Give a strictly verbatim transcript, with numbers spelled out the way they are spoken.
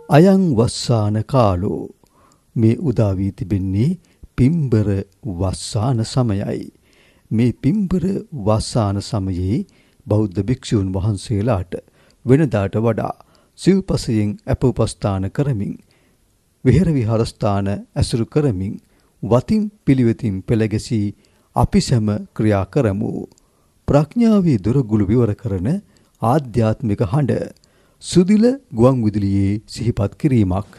අයං වස්සාන කාලෝ මේ උදා වී තිබෙන්නේ පිම්බර වස්සාන සමයයි. මේ පිම්බර වස්සාන සමයේ බෞද්ධ භික්ෂූන් වහන්සේලාට වෙනදාට වඩා සිව්පසයෙන් අප උපස්ථාන කරමින් විහෙර විහාරස්ථාන ඇසුරු කරමින් වතින් පිළිවෙතින් පෙළගැසී අපි සැම ක්‍රියා කරමු. ප්‍රඥාවේ දොරගුළු විවර කරන ආධ්‍යාත්මික හඬ සුදිල ගුවන් විදුලියේ සිහිපත් කිරීමක්.